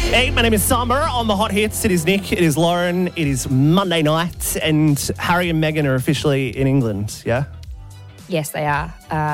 Hey, my name is Summer. On the Hot Hits, it is Nick, it is Lauren, it is Monday night, and Harry and Meghan are officially in England, yeah? Yes, they are.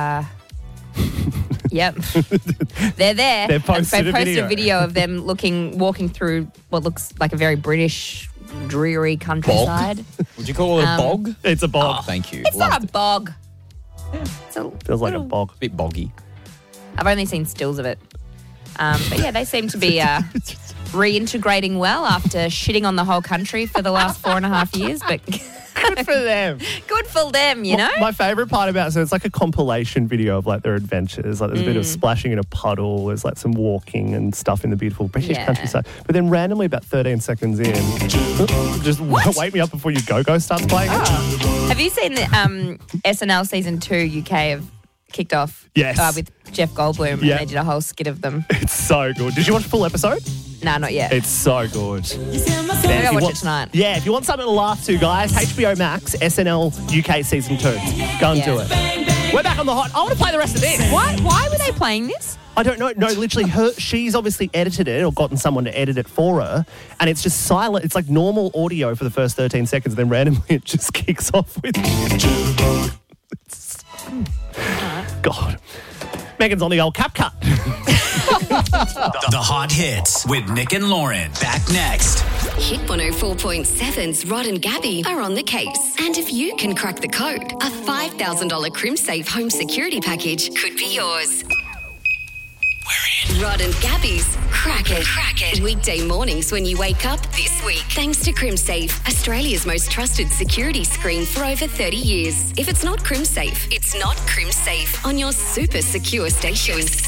Yep. They're there. They've posted a video of them walking through what looks like a very British, dreary countryside. Would you call it a bog? It's a bog. Oh, thank you. It's not a bog. It's a Feels like a bog. A bit boggy. I've only seen stills of it. But yeah, they seem to be reintegrating well after shitting on the whole country for the last 4.5 years. But Good for them. good for them, you know? My favourite part about it, so it's like a compilation video of like their adventures. Like there's a bit of splashing in a puddle. There's like some walking and stuff in the beautiful British countryside. But then randomly about 13 seconds in, just wake me up before you go starts playing it. Have you seen the SNL Season 2 UK have kicked off? Yes. With Jeff Goldblum, Yeah. and they did a whole skit of them. It's so good. Did you watch the full episode? Nah, not yet. It's so good. I gotta watch it tonight. Yeah, if you want something to laugh to, guys, HBO Max, SNL UK Season 2. Go and do it. We're back on the hot. I want to play the rest of this. Why were they playing this? I don't know. No, literally, she's obviously edited it or gotten someone to edit it for her, and it's just silent. It's like normal audio for the first 13 seconds, and then randomly it just kicks off with God. Megan's on the old cap cut. The Hot Hits with Nick and Lauren. Back next. Hit 104.7's Rod and Gabby are on the case. And if you can crack the code, a $5,000 CrimSafe home security package could be yours. We're in Rod and Gabby's Crack It. Weekday mornings when you wake up this week. Thanks to CrimSafe, Australia's most trusted security screen for over 30 years. If it's not CrimSafe, it's not CrimSafe on your super secure station.